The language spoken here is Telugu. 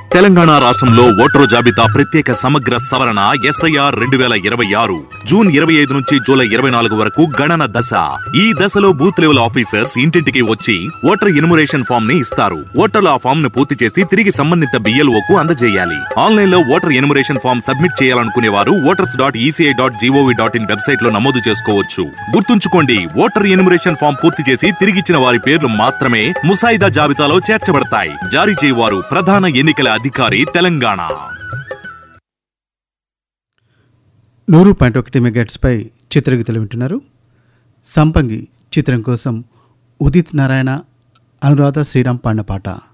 తెలంగాణ రాష్ట్రంలో ఓటరు జాబితా ప్రత్యేక సమగ్ర సవరణ SIR 2026 జూన్ 25 నుంచి జూలై 24 వరకు గణన దశ. ఈ దశలో బూత్ లెవెల్ ఆఫీసర్స్ ఇంటింటికి వచ్చి ఓటర్ ఎన్యుమరేషన్ ఫామ్ ని ఇస్తారు. ఓటర్లు ఆ ఫామ్ ను పూర్తి చేసి తిరిగి సంబంధిత BLOకు అందజేయాలి. ఆన్లైన్ లో ఓటర్ ఎన్యుమరేషన్ ఫామ్ సబ్మిట్ చేయాలనుకునే వారు voters.eci.gov.in వెబ్సైట్ లో నమోదు చేసుకోవచ్చు. గుర్తుంచుకోండి, ఓటర్ ఎన్యుమరేషన్ ఫామ్ పూర్తి చేసి తిరిగిచ్చిన వారి పేర్లు మాత్రమే ముసాయిదా జాబితాలో చేర్చబడతాయి. జారీ చేయవారు ప్రధాన ఎన్నికల అధికారి, తెలంగాణ. 100.1 మెగాహెర్ట్జ్పై చిత్రగీతలు వింటున్నారు. సంపంగి చిత్రం కోసం ఉదిత్ నారాయణ, అనురాధ శ్రీరామ్ పాడిన పాట.